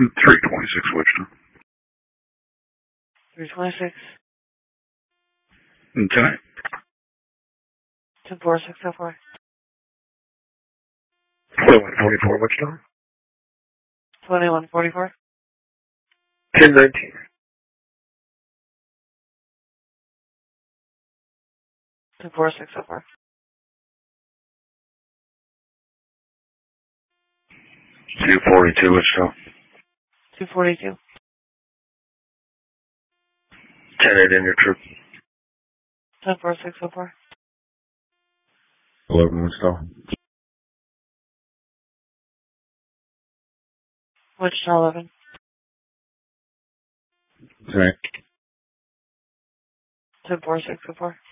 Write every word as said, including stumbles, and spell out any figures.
three twenty-six Wichita. three twenty-six. Okay. two four six oh four. twenty-one forty-four Wichita. twenty-one forty-four. ten nineteen. two four six oh four. two forty-two Wichita. two forty-two. ten eight in your troop. ten four six oh four. eleven Wichita. Wichita eleven. Okay. ten four six oh four.